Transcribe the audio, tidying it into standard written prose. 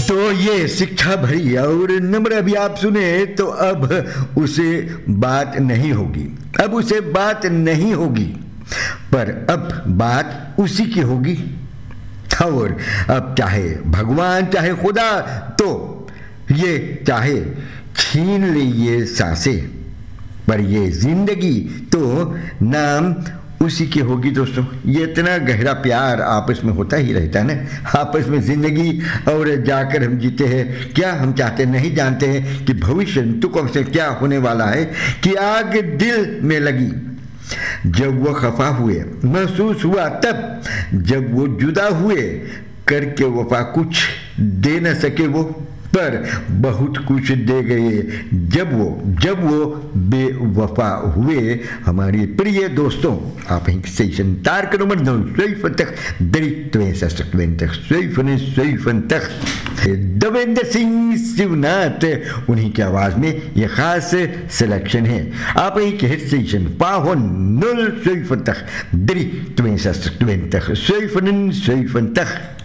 तो ये शिक्षा भरी और नम्र अभी आप सुने तो अब उसे बात नहीं होगी, अब उसे बात नहीं होगी, पर अब बात उसी की होगी। और अब चाहे भगवान चाहे खुदा, तो ये चाहे छीन ले ये सांसें, पर ये जिंदगी तो नाम उसी की होगी। दोस्तों, ये इतना गहरा प्यार आपस में होता ही रहता है ना, आपस में जिंदगी। और जाकर हम जीते हैं क्या हम चाहते नहीं जानते हैं कि भविष्य तुम से क्या होने वाला है। कि आग दिल में लगी जब वो खफा हुए, महसूस हुआ तब जब वो जुदा हुए, करके वफा कुछ दे न सके वो, पर बहुत कुछ दे गए जब वो बेवफा हुए। हमारे प्रिय दोस्तों, आप सेशन तारक नंबर 9 देवेंद्र सिंह शिवनाथ, उन्हीं की आवाज में ये खास सिलेक्शन है। आप ही के हिट स्टेशन पावन 0 7 3 62 57